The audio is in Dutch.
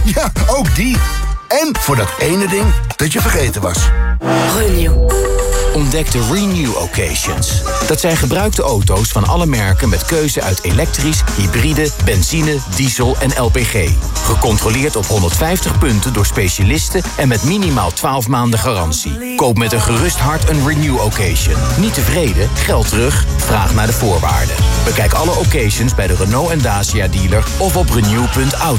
Ja, ook die. En voor dat ene ding dat je vergeten was. Renew. Ontdek de Renew Occasions. Dat zijn gebruikte auto's van alle merken met keuze uit elektrisch, hybride, benzine, diesel en LPG. Gecontroleerd op 150 punten door specialisten en met minimaal 12 maanden garantie. Koop met een gerust hart een Renew Occasion. Niet tevreden? Geld terug? Vraag naar de voorwaarden. Bekijk alle occasions bij de Renault en Dacia dealer of op renew.auto.